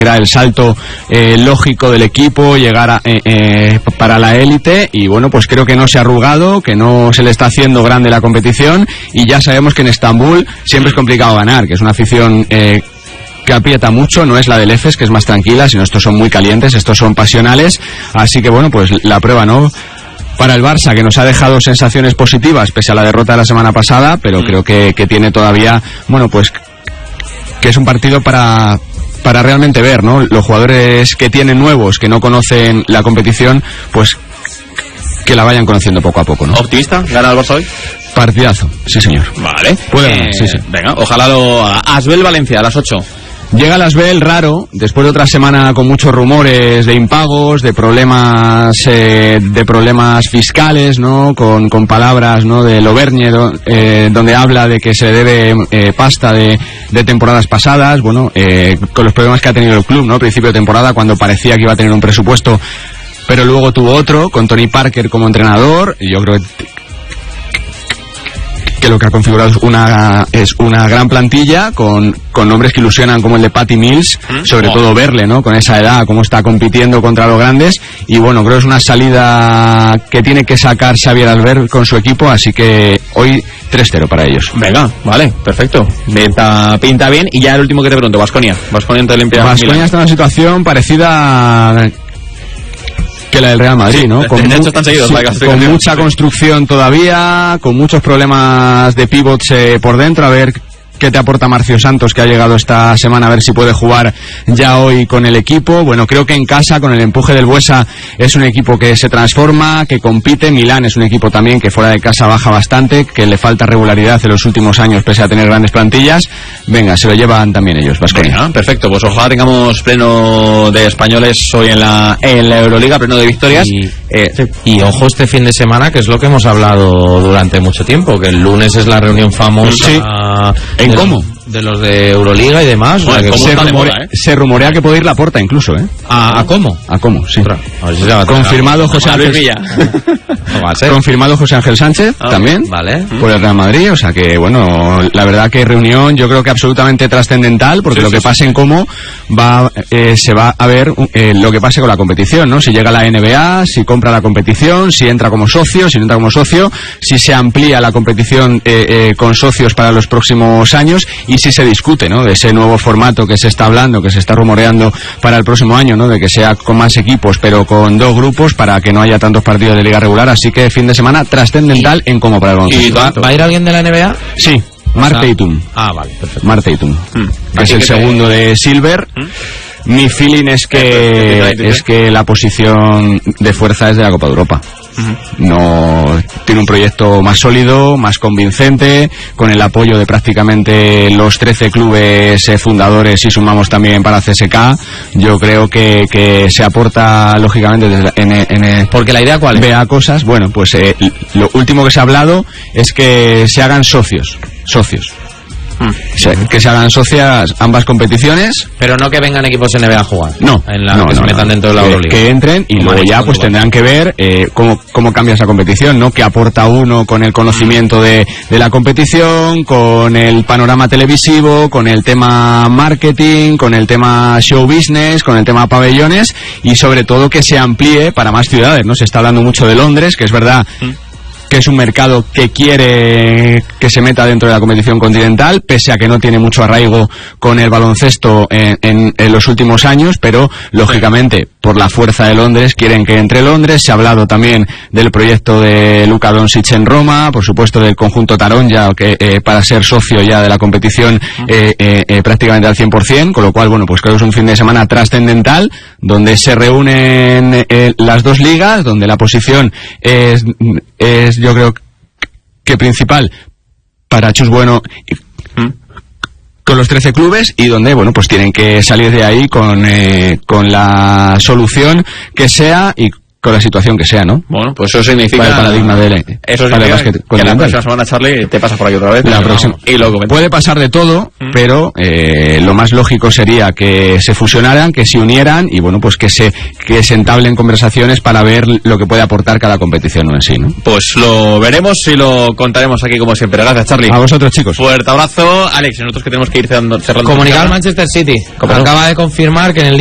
era el salto lógico del equipo, llegar para la élite, y bueno, pues creo que no se ha arrugado, que no se le está haciendo grande la competición, y ya sabemos que en Estambul siempre es complicado ganar, que es una afición que aprieta mucho, no es la del Efes, que es más tranquila, sino estos son muy calientes, estos son pasionales, así que bueno, pues la prueba, ¿no?, para el Barça, que nos ha dejado sensaciones positivas pese a la derrota de la semana pasada, pero creo que tiene todavía, bueno, pues que es un partido para realmente ver, ¿no? Los jugadores que tienen nuevos, que no conocen la competición, pues que la vayan conociendo poco a poco, ¿no? ¿Optimista? ¿Gana el Barça hoy? Partidazo, sí señor. Vale. Puede ganar, sí. Venga, ojalá lo haga. Asbel Valencia, a las 8. Llega el Asbel raro, después de otra semana con muchos rumores de impagos, de problemas fiscales, ¿no? Con palabras, ¿no?, de Lovergne, donde habla de que se debe pasta de temporadas pasadas, bueno, con los problemas que ha tenido el club, ¿no?, principio de temporada, cuando parecía que iba a tener un presupuesto, pero luego tuvo otro, con Tony Parker como entrenador, y yo creo que lo que ha configurado es una gran plantilla con nombres que ilusionan, como el de Patty Mills, sobre todo verle, ¿no?, con esa edad, cómo está compitiendo contra los grandes, y bueno, creo que es una salida que tiene que sacar Xavier Albert con su equipo, así que hoy 3-0 para ellos. Venga, vale, perfecto, pinta bien. Y ya el último que te pregunto, Baskonia ante Olimpia. Baskonia está en una situación parecida que la del Real Madrid, ¿no? Con mucha construcción todavía, con muchos problemas de pivots por dentro, a ver qué te aporta Marcio Santos, que ha llegado esta semana, a ver si puede jugar ya hoy con el equipo. Bueno, creo que en casa, con el empuje del Buesa, es un equipo que se transforma, que compite. Milán es un equipo también que fuera de casa baja bastante, que le falta regularidad en los últimos años, pese a tener grandes plantillas. Venga, se lo llevan también ellos, Baskonia. Perfecto, pues ojalá tengamos pleno de españoles hoy en la Euroliga, pleno de victorias. Y ojo este fin de semana, que es lo que hemos hablado durante mucho tiempo, que el lunes es la reunión famosa. Sí. ¿En cómo? De los de Euroliga y demás. Bueno, o sea, que se rumorea que puede ir Laporta incluso, ¿eh? ¿A cómo? A cómo, sí. A ver si se va a confirmado José Ángel. Confirmado José Ángel Sánchez también, vale, por el Real Madrid, o sea que bueno, la verdad que reunión yo creo que absolutamente trascendental, porque lo que pase en cómo se va a ver lo que pase con la competición, ¿no? Si llega la NBA, si compra la competición, si entra como socio, si no entra como socio, si se amplía la competición con socios para los próximos años, y si se discute, ¿no?, de ese nuevo formato que se está hablando, que se está rumoreando para el próximo año, ¿no?, de que sea con más equipos, pero con 2 grupos, para que no haya tantos partidos de liga regular. Así que fin de semana trascendental en cómo para el baloncesto. ¿Y va a ir alguien de la NBA? Sí, Mark Tatum. Vale, perfecto. Mark Tatum, que es el segundo de Silver. Mi feeling es que la posición de fuerza es de la Copa de Europa. No tiene un proyecto más sólido, más convincente, con el apoyo de prácticamente los 13 clubes fundadores, y sumamos también para CSK. Yo creo que se aporta lógicamente porque la idea ¿cuál es? Vea cosas. Bueno, pues lo último que se ha hablado es que se hagan socios. Que se hagan socias ambas competiciones, pero no que vengan equipos NBA a jugar. No, que se metan dentro de la Euroliga. Que entren y luego ya pues tendrán que ver cómo cambia esa competición, ¿no? Que aporta uno con el conocimiento de la competición, con el panorama televisivo, con el tema marketing, con el tema show business, con el tema pabellones, y sobre todo que se amplíe para más ciudades, ¿no? Se está hablando mucho de Londres, que es verdad que es un mercado que quiere que se meta dentro de la competición continental, pese a que no tiene mucho arraigo con el baloncesto en los últimos años, pero lógicamente por la fuerza de Londres quieren que entre Londres. Se ha hablado también del proyecto de Luka Doncic en Roma, por supuesto del conjunto Taronja, que para ser socio ya de la competición prácticamente al 100%, con lo cual bueno, pues creo que es un fin de semana trascendental, donde se reúnen las 2 ligas, donde la posición es yo creo que principal para Chus Bueno con los 13 clubes, y donde bueno, pues tienen que salir de ahí con la solución que sea, y con la situación que sea, ¿no? Bueno, pues eso significa... Para el paradigma de... Eso significa que la próxima semana, Charlie, te pasas por aquí otra vez. La próxima. Y lo comentamos. Puede pasar de todo, pero lo más lógico sería que se fusionaran, que se unieran y, bueno, pues que se entablen conversaciones para ver lo que puede aportar cada competición en sí, ¿no? Pues lo veremos y lo contaremos aquí como siempre. Gracias, Charlie. A vosotros, chicos. Fuerte abrazo. Alex, nosotros que tenemos que ir cerrando. Comunicar al Manchester City. Acaba de confirmar que en el